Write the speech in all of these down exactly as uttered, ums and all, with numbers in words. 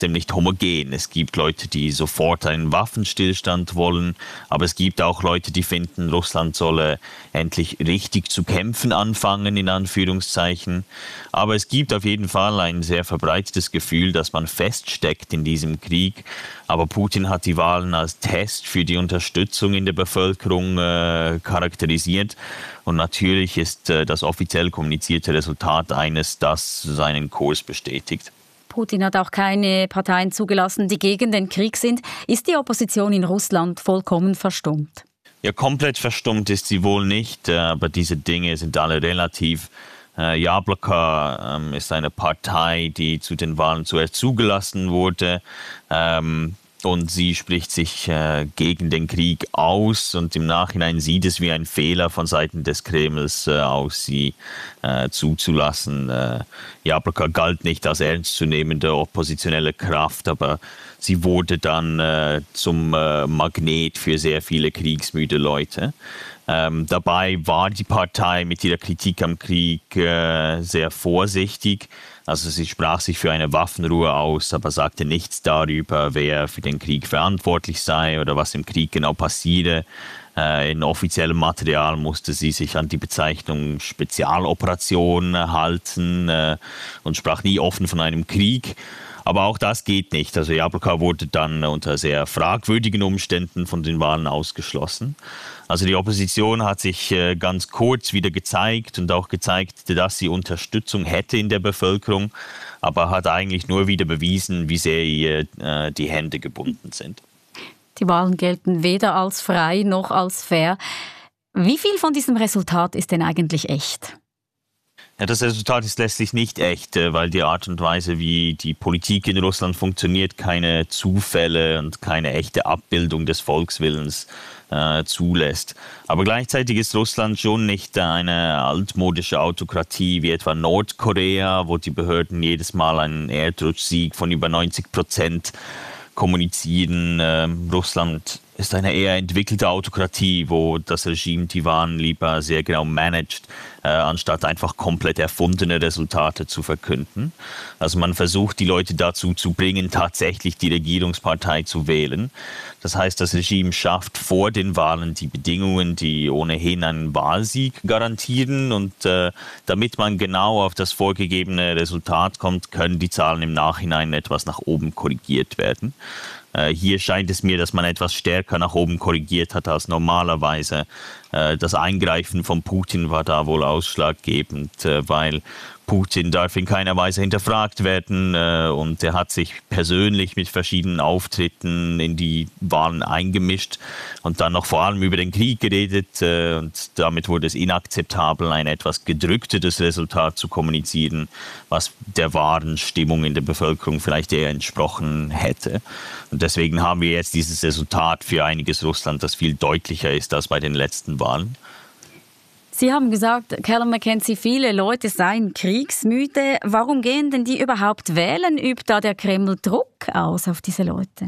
trotzdem nicht homogen. Es gibt Leute, die sofort einen Waffenstillstand wollen, aber es gibt auch Leute, die finden, Russland solle endlich richtig zu kämpfen anfangen, in Anführungszeichen. Aber es gibt auf jeden Fall ein sehr verbreitetes Gefühl, dass man feststeckt in diesem Krieg. Aber Putin hat die Wahlen als Test für die Unterstützung in der Bevölkerung äh, charakterisiert. Und natürlich ist äh, das offiziell kommunizierte Resultat eines, das seinen Kurs bestätigt. Putin hat auch keine Parteien zugelassen, die gegen den Krieg sind. Ist die Opposition in Russland vollkommen verstummt? Ja, komplett verstummt ist sie wohl nicht, aber diese Dinge sind alle relativ. Jabloko ähm, ist eine Partei, die zu den Wahlen zuerst zugelassen wurde. Ähm, Und sie spricht sich äh, gegen den Krieg aus und im Nachhinein sieht es wie ein Fehler von Seiten des Kremls äh, aus, sie äh, zuzulassen. Äh, Jabloko galt nicht als ernstzunehmende oppositionelle Kraft, aber sie wurde dann äh, zum äh, Magnet für sehr viele kriegsmüde Leute. Ähm, dabei war die Partei mit ihrer Kritik am Krieg äh, sehr vorsichtig. Also sie sprach sich für eine Waffenruhe aus, aber sagte nichts darüber, wer für den Krieg verantwortlich sei oder was im Krieg genau passiere. Äh, in offiziellem Material musste sie sich an die Bezeichnung Spezialoperation halten äh, und sprach nie offen von einem Krieg. Aber auch das geht nicht. Also Jabloko wurde dann unter sehr fragwürdigen Umständen von den Wahlen ausgeschlossen. Also die Opposition hat sich äh, ganz kurz wieder gezeigt und auch gezeigt, dass sie Unterstützung hätte in der Bevölkerung, aber hat eigentlich nur wieder bewiesen, wie sehr ihr äh, die Hände gebunden sind. Die Wahlen gelten weder als frei noch als fair. Wie viel von diesem Resultat ist denn eigentlich echt? Ja, das Resultat ist letztlich nicht echt, weil die Art und Weise, wie die Politik in Russland funktioniert, keine Zufälle und keine echte Abbildung des Volkswillens äh, zulässt. Aber gleichzeitig ist Russland schon nicht eine altmodische Autokratie wie etwa Nordkorea, wo die Behörden jedes Mal einen Erdrutschsieg von über neunzig Prozent kommunizieren. Äh, Russland ist eine eher entwickelte Autokratie, wo das Regime die Wahlen lieber sehr genau managt, äh, anstatt einfach komplett erfundene Resultate zu verkünden. Also man versucht, die Leute dazu zu bringen, tatsächlich die Regierungspartei zu wählen. Das heißt, das Regime schafft vor den Wahlen die Bedingungen, die ohnehin einen Wahlsieg garantieren. Und äh, damit man genau auf das vorgegebene Resultat kommt, können die Zahlen im Nachhinein etwas nach oben korrigiert werden. Hier scheint es mir, dass man etwas stärker nach oben korrigiert hat als normalerweise. Das Eingreifen von Putin war da wohl ausschlaggebend, weil Putin darf in keiner Weise hinterfragt werden und er hat sich persönlich mit verschiedenen Auftritten in die Wahlen eingemischt und dann noch vor allem über den Krieg geredet und damit wurde es inakzeptabel, ein etwas gedrückteres Resultat zu kommunizieren, was der wahren Stimmung in der Bevölkerung vielleicht eher entsprochen hätte. Und deswegen haben wir jetzt dieses Resultat für einiges Russland, das viel deutlicher ist als bei den letzten Wahlen. Sie haben gesagt, Callum McKenzie, viele Leute seien kriegsmüde. Warum gehen denn die überhaupt wählen? Übt da der Kreml Druck aus auf diese Leute?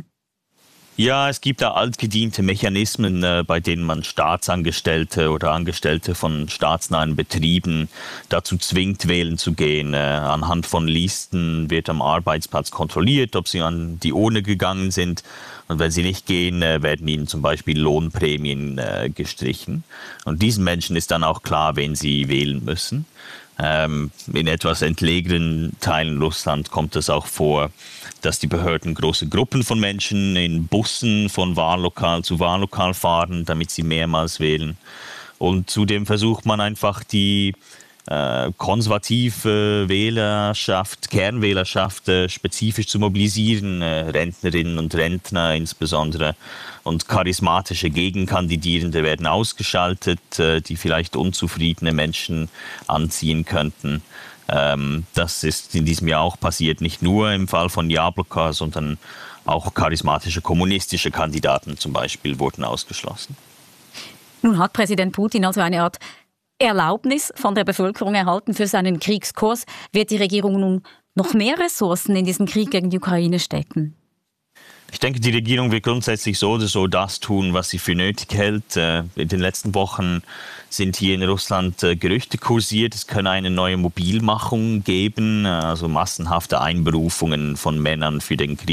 Ja, es gibt da altgediente Mechanismen, äh, bei denen man Staatsangestellte oder Angestellte von staatsnahen Betrieben dazu zwingt, wählen zu gehen. Äh, anhand von Listen wird am Arbeitsplatz kontrolliert, ob sie an die Urne gegangen sind. Und wenn sie nicht gehen, äh, werden ihnen zum Beispiel Lohnprämien äh, gestrichen. Und diesen Menschen ist dann auch klar, wen sie wählen müssen. Ähm, in etwas entlegenen Teilen Russland kommt es auch vor, dass die Behörden große Gruppen von Menschen in Bussen von Wahllokal zu Wahllokal fahren, damit sie mehrmals wählen. Und zudem versucht man einfach die äh, konservative Wählerschaft, Kernwählerschaft äh, spezifisch zu mobilisieren, äh, Rentnerinnen und Rentner insbesondere. Und charismatische Gegenkandidierende werden ausgeschaltet, äh, die vielleicht unzufriedene Menschen anziehen könnten. Ähm, das ist in diesem Jahr auch passiert, nicht nur im Fall von Jabloko, sondern auch charismatische kommunistische Kandidaten zum Beispiel wurden ausgeschlossen. Nun hat Präsident Putin also eine Art Erlaubnis von der Bevölkerung erhalten für seinen Kriegskurs. Wird die Regierung nun noch mehr Ressourcen in diesen Krieg gegen die Ukraine stecken? Ich denke, die Regierung wird grundsätzlich so oder so das tun, was sie für nötig hält. In den letzten Wochen sind hier in Russland Gerüchte kursiert, es könne eine neue Mobilmachung geben, also massenhafte Einberufungen von Männern für den Krieg